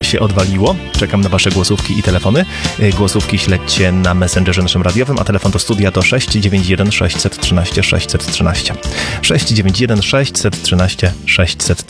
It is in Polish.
się odwaliło. Czekam na wasze głosówki i telefony. Głosówki śledźcie na Messengerze naszym radiowym, a telefon do studia to 691 613 613. 691 613 613.